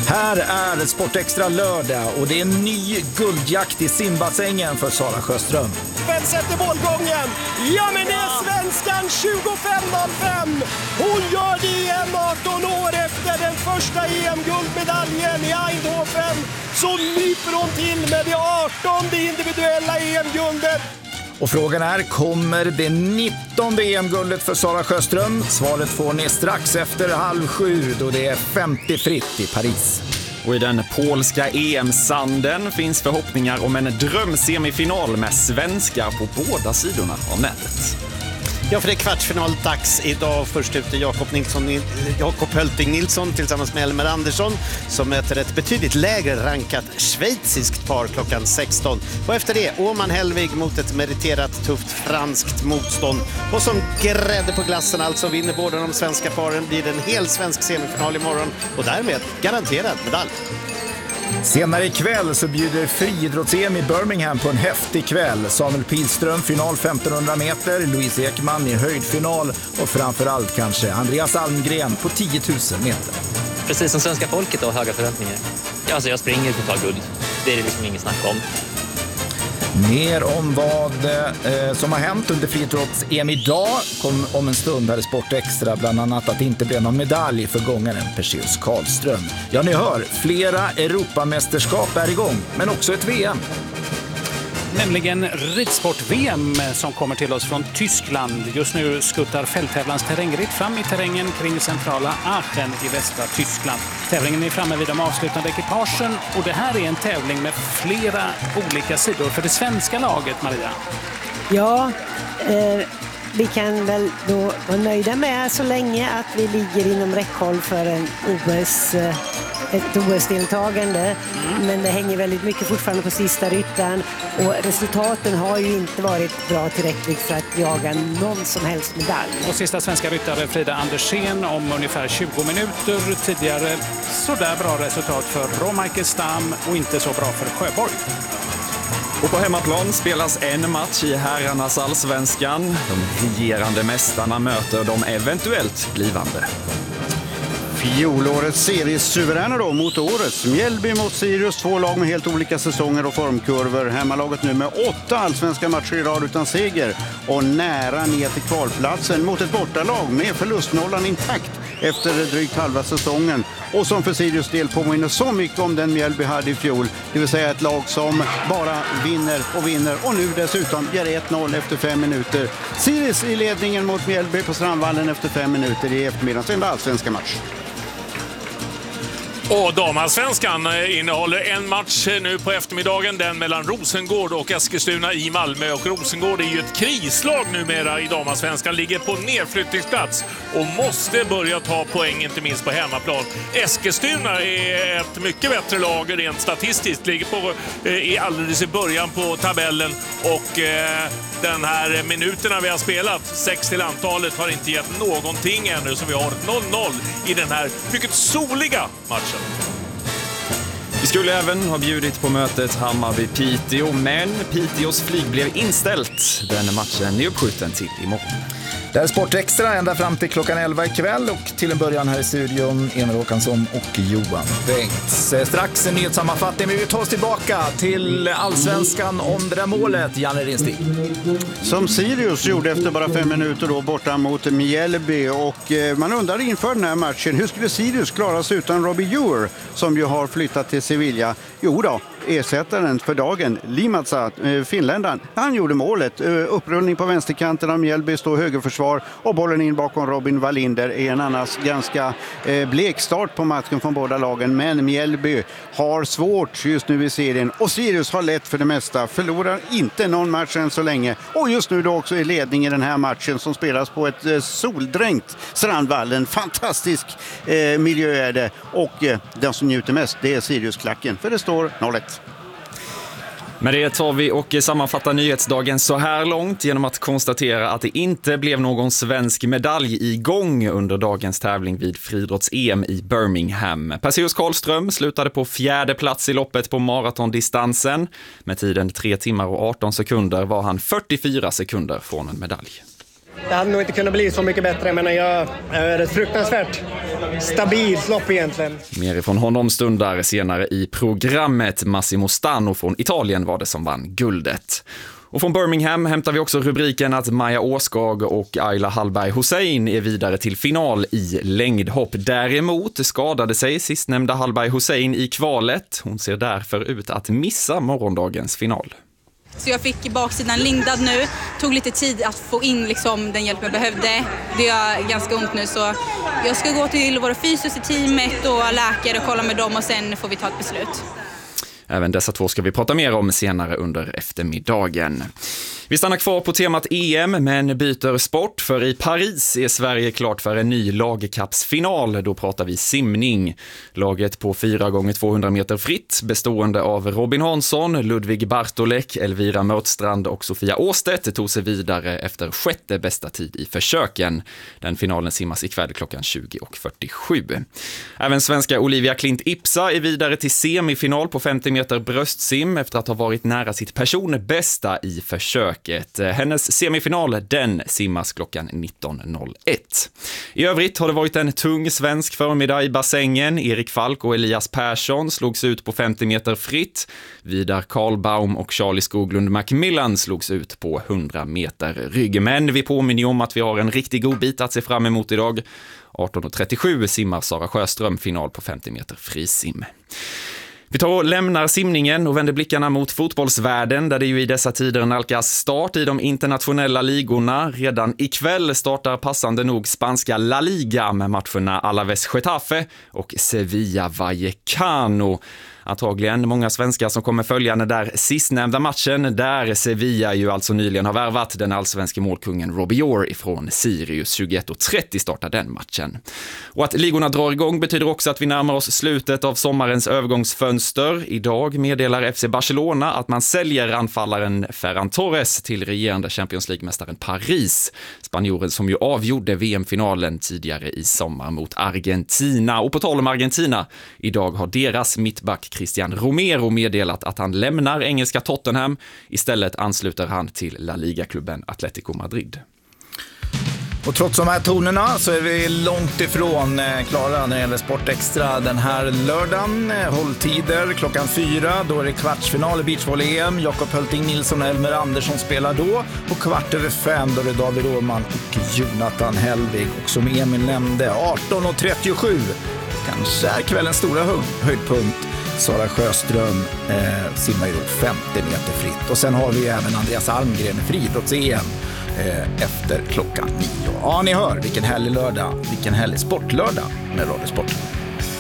Här är Sportextra lördag och det är en ny guldjakt i simbassängen för Sara Sjöström. Vem sätter målgången? Ja, men det är svenskan 25.05. Hon gör det igen 18 år efter den första EM-guldmedaljen i Eindhoven. Så nyper hon till med det 18:e individuella EM-guldet. Och frågan är, kommer det 19:e EM-guldet för Sara Sjöström? Svaret får ni strax efter 6:30 då det är 50 fritt i Paris. Och i den polska EM-sanden finns förhoppningar om en drömsemifinal med svenskar på båda sidorna av nätet. Ja, för det är kvartsfinaldags idag. Först ut är Jakob Hölting Nilsson tillsammans med Elmer Andersson som möter ett betydligt lägre rankat schweiziskt par klockan 16. Och efter det Åman Hellvig mot ett meriterat tufft franskt motstånd. Och som grädde på glassen alltså vinner båda de svenska paren, blir det en hel svensk semifinal imorgon och därmed garanterad medalj. Senare ikväll så bjuder friidrotts-EM i Birmingham på en häftig kväll. Samuel Pilström final 1500 meter, Louise Ekman i höjdfinal och framförallt kanske Andreas Almgren på 10 000 meter. Precis som svenska folket har höga förväntningar. Alltså jag springer för att ta guld. Det är det liksom ingen snack om. Mer om vad som har hänt under friidrotts-EM idag kom om en stund här i Sportextra, bland annat att det inte blev någon medalj för gångaren Perseus Karlström. Ja, ni hör, flera Europamästerskap är igång, men också ett VM. Nämligen ridsport-VM som kommer till oss från Tyskland. Just nu skuttar fälttävlans terrängritt fram i terrängen kring centrala Aachen i västra Tyskland. Tävlingen är framme vid de avslutande ekipagen och det här är en tävling med flera olika sidor för det svenska laget, Maria. Ja, vi kan väl då vara nöjda med så länge att vi ligger inom räckhåll för ett OS-deltagande. Men det hänger väldigt mycket fortfarande på sista ryttaren och resultaten har ju inte varit bra tillräckligt för att jaga någon som helst medalj. Och sista svenska ryttare Frida Andersén om ungefär 20 minuter. Tidigare sådär bra resultat för Romaike Stam och inte så bra för Sjöborg. Och på hemmaplan spelas en match i herrarnas allsvenskan. De regerande mästarna möter de eventuellt blivande. Fjolårets seriesuveräna då mot årets. Mjällby mot Sirius, 2 lag med helt olika säsonger och formkurvor. Hemmalaget nu med 8 allsvenska matcher i rad utan seger och nära ner till kvalplatsen mot ett bortalag med förlustnollan intakt efter drygt halva säsongen. Och som för Sirius del påminner så mycket om den Mjällby hade i fjol. Det vill säga ett lag som bara vinner och nu dessutom ger 1-0 efter 5 minuter. Sirius i ledningen mot Mjällby på Strandvallen efter 5 minuter i eftermiddagens enda allsvenska match. Och damallsvenskan innehåller en match nu på eftermiddagen, den mellan Rosengård och Eskilstuna i Malmö. Och Rosengård är ju ett krislag numera i damallsvenskan, ligger på nedflyttningsplats och måste börja ta poäng, inte minst på hemmaplan. Eskilstuna är ett mycket bättre lag rent statistiskt, ligger alldeles i början på tabellen och den här minuterna vi har spelat, 6 till antalet, har inte gett någonting ännu, så vi har 0-0 i den här mycket soliga matchen. Vi skulle även ha bjudit på mötet Hammarby-Piteå, men Piteås flyg blev inställt. Den matchen är uppskjuten till imorgon. Det är Sportextra ända fram till klockan 11 ikväll och till en början här i studion Emil Håkansson och Johan Bengts. Strax en nyhetssammanfattning, men vi tar oss tillbaka till allsvenskan om det där målet, Janne Rinstig. Som Sirius gjorde efter bara 5 minuter då borta mot Mjällby och man undrar inför den här matchen, hur skulle Sirius klara sig utan Robbie Ewer som ju har flyttat till Sevilla? Jo då, ersättaren för dagen, Limatsa, finländaren, han gjorde målet. Upprullning på vänsterkanten av Mjällby, står högerförsvar och bollen in bakom Robin Wallinder är en annars ganska blek start på matchen från båda lagen. Men Mjällby har svårt just nu i serien och Sirius har lätt för det mesta. Förlorar inte någon match än så länge och just nu då också i ledning i den här matchen som spelas på ett soldränkt Strandvallen. Fantastisk miljö är det och den som njuter mest det är Sirius-klacken för det står 0-1. Med det tar vi och sammanfattar nyhetsdagen så här långt genom att konstatera att det inte blev någon svensk medalj igång under dagens tävling vid friidrotts-EM i Birmingham. Perseus Karlström slutade på 4:e plats i loppet på maratondistansen. Med tiden 3 timmar och 18 sekunder var han 44 sekunder från en medalj. Det hade nog inte kunnat bli så mycket bättre, men jag är ett fruktansvärt stabilt lopp egentligen. Mer ifrån honom stundar senare i programmet. Massimo Stano från Italien var det som vann guldet. Och från Birmingham hämtar vi också rubriken att Maja Åskag och Ayla Hallberg Hussein är vidare till final i längdhopp. Däremot skadade sig sistnämnda Hallberg Hussein i kvalet. Hon ser därför ut att missa morgondagens final. Så jag fick baksidan lindad nu. Tog lite tid att få in liksom den hjälp jag behövde. Det gör ganska ont nu, så jag ska gå till våra fysios i teamet och läkare och kolla med dem och sen får vi ta ett beslut. Även dessa två ska vi prata mer om senare under eftermiddagen. Vi stannar kvar på temat EM men byter sport, för i Paris är Sverige klart för en ny lagkappsfinal. Då pratar vi simning. Laget på 4x200 meter fritt bestående av Robin Hansson, Ludvig Bartolek, Elvira Mörtstrand och Sofia Åstedt tog sig vidare efter sjätte bästa tid i försöken. Den finalen simmas ikväll klockan 20:47. Även svenska Olivia Klint Ipsa är vidare till semifinal på 50 meter bröstsim efter att ha varit nära sitt personbästa i försök. Hennes semifinal, den simmas klockan 19:01. I övrigt har det varit en tung svensk förmiddag i bassängen. Erik Falk och Elias Persson slogs ut på 50 meter fritt. Vidar Karlbaum och Charlie Skoglund Macmillan slogs ut på 100 meter rygg. Men vi påminner om att vi har en riktig god bit att se fram emot idag. 18:37 simmar Sara Sjöström final på 50 meter frisim. Vi tar och lämnar simningen och vänder blickarna mot fotbollsvärlden där det ju i dessa tider nalkas start i de internationella ligorna. Redan ikväll startar passande nog spanska La Liga med matcherna Alaves Getafe och Sevilla Vallecano. Antagligen många svenskar som kommer följa den där sistnämnda matchen där Sevilla ju alltså nyligen har värvat den allsvenska målkungen Robbie Orr ifrån Sirius. 21:30 startar den matchen. Och att ligorna drar igång betyder också att vi närmar oss slutet av sommarens övergångsfönster. Idag meddelar FC Barcelona att man säljer anfallaren Ferran Torres till regerande Champions League-mästaren Paris. Spanjoren som ju avgjorde VM-finalen tidigare i sommar mot Argentina. Och på tal om Argentina, idag har deras mittback Christian Romero meddelat att han lämnar engelska Tottenham. Istället ansluter han till La Liga-klubben Atletico Madrid. Och trots de här tonerna så är vi långt ifrån klara när det gäller Sport Extra den här lördagen. Hålltider klockan 4, då är det kvartsfinal i beachvolley-EM. Jakob Hölting Nilsson och Elmer Andersson spelar då. Och 4:45 då är det David Råman och Jonathan Hellvig. Och som Emil nämnde, 18:37 kanske är kvällens stora höjdpunkt. Sara Sjöström simmar ju 50 meter fritt. Och sen har vi även Andreas Almgren i friidrotts-EM efter klockan 9. Ja, ni hör, vilken härlig lördag, vilken härlig sportlördag med Radiosporten.